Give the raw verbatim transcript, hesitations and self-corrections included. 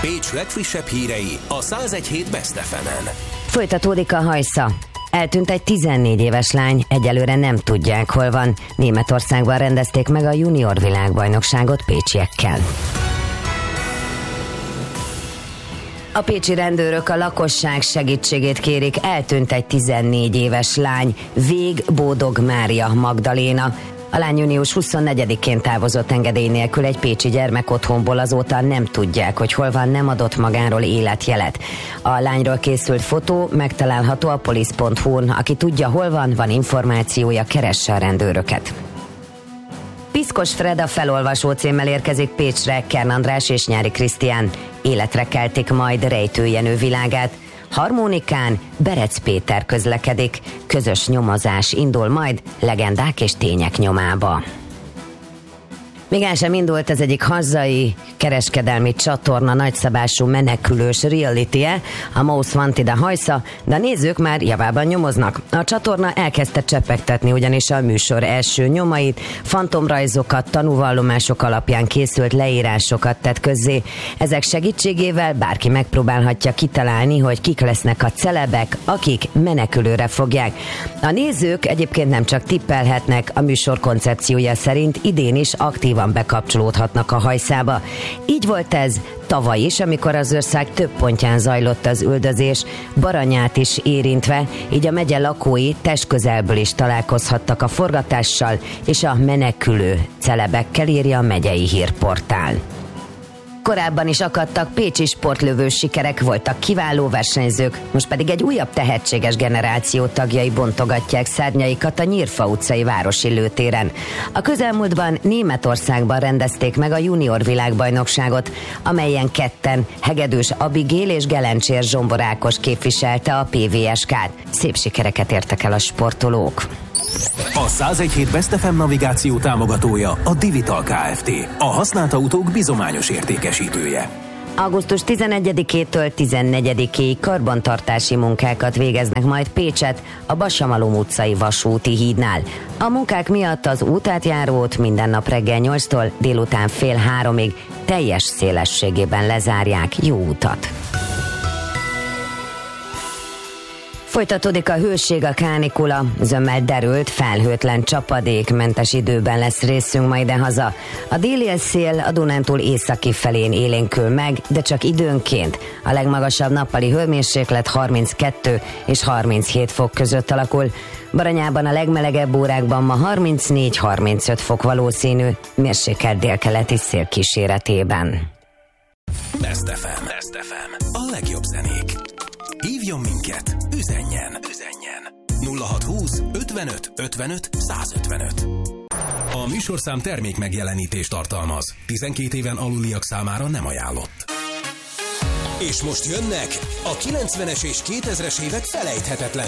Pécs legfrissebb hírei a száz egy hét Best ef emen. Folytatódik a hajsza. Eltűnt egy tizennégy éves lány, egyelőre nem tudják, hol van. Németországban rendezték meg a junior világbajnokságot pécsiekkel. A pécsi rendőrök a lakosság segítségét kérik, eltűnt egy tizennégy éves lány, Vég Bódog Mária Magdaléna. A lány június huszonnegyedikén távozott engedély nélkül egy pécsi gyermekotthonból, azóta nem tudják, hogy hol van, nem adott magáról életjelet. A lányról készült fotó megtalálható a police pont hu-n. Aki tudja, hol van, van információja, keresse a rendőröket. Piszkos Fred a felolvasó címmel érkezik Pécsre, Kern András és Nyári Krisztián. Életre keltik majd Rejtő Jenő világát. Harmonikán Berec Péter közlekedik. Közös nyomozás indul majd legendák és tények nyomába. Még el sem indult az egyik hazai kereskedelmi csatorna nagyszabású menekülős reality-e, a Most Wanted a hajsza, de a nézők már javában nyomoznak. A csatorna elkezdte csepegtetni ugyanis a műsor első nyomait, fantomrajzokat, tanúvallomások alapján készült leírásokat tett közzé. Ezek segítségével bárki megpróbálhatja kitalálni, hogy kik lesznek a celebek, akik menekülőre fogják. A nézők egyébként nem csak tippelhetnek, a műsor koncepciója szerint idén is aktívan bekapcsolódhatnak a hajszába. Így volt ez tavaly is, amikor az ország több pontján zajlott az üldözés, Baranyát is érintve, így a megye lakói testközelből is találkozhattak a forgatással és a menekülő celebekkel, írja a megyei hírportál. Korábban is akadtak pécsi sportlövős sikerek, voltak kiváló versenyzők, most pedig egy újabb tehetséges generáció tagjai bontogatják szárnyaikat a Nyírfa utcai városi lőtéren. A közelmúltban Németországban rendezték meg a junior világbajnokságot, amelyen ketten, Hegedűs Abigél és Gelencsér Zsombor Ákos képviselte a pé vé es ká-t. Szép sikereket értek el a sportolók. A száz egy hét Best ef em navigáció támogatója a Divital Kft. A használt autók bizományos értékesítője. augusztus tizenegyedikétől tizennegyedikéig karbantartási munkákat végeznek majd Pécset a Basamalom utcai vasúti hídnál. A munkák miatt az útátjárót minden nap reggel nyolctól délután fél háromig teljes szélességében lezárják. Jó utat! Folytatódik a hőség, a kánikula, zömmel derült, felhőtlen csapadékmentes időben lesz részünk majd haza. A déli szél a Dunántúl északi felén élénkül meg, de csak időnként. A legmagasabb nappali hőmérséklet harminckettő és harminchét fok között alakul. Baranyában a legmelegebb órákban ma harmincnégy-harmincöt fok valószínű, mérsékelt délkeleti szél kíséretében. Best ef em. Best ef em. A legjobb zenék. Hívjon minket, üzenjen, üzenjen. nulla hatszázhúsz ötvenöt ötvenöt százötvenöt. A műsorszám termék megjelenítést tartalmaz. tizenkét éven aluliak számára nem ajánlott. És most jönnek a kilencvenes és kétezres évek felejthetetlen